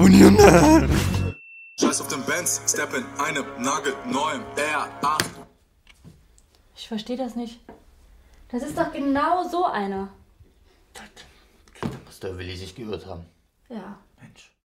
abonnieren. Scheiß auf den Benz, step in einem nagelneuen R8. Ich verstehe das nicht. Das ist doch genau so einer. Da muss der Willi sich geirrt haben. Ja. Mensch.